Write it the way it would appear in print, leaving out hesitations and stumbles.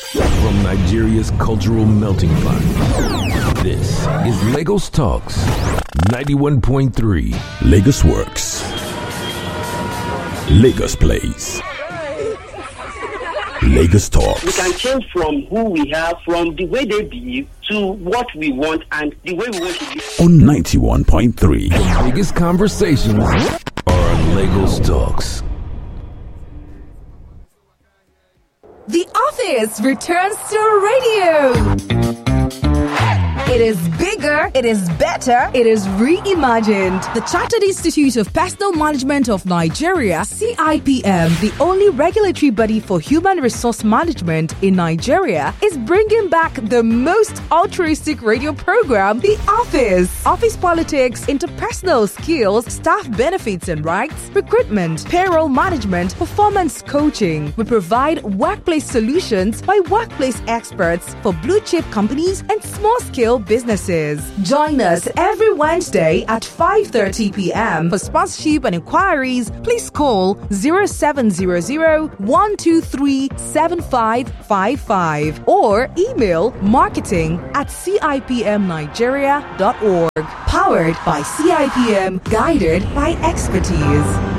From Nigeria's cultural melting pot, this is Lagos Talks 91.3. Lagos Works. Lagos Plays. Lagos Talks. We can change from who we are, from the way they behave, to what we want and the way we want to be. On 91.3. The biggest conversations are on Lagos Talks. The Office returns to radio. It is bigger, it is better, it is reimagined. The Chartered Institute of Personal Management of Nigeria, CIPM, the only regulatory body for human resource management in Nigeria, is bringing back the most altruistic radio program, The Office. Office politics, interpersonal skills, staff benefits and rights, recruitment, payroll management, performance coaching. We provide workplace solutions by workplace experts for blue chip companies and small scale businesses. Join us every Wednesday at 5:30 p.m. For sponsorship and inquiries, please call 0700-123-7555 or email marketing@cipmnigeria.org. Powered by CIPM, guided by expertise.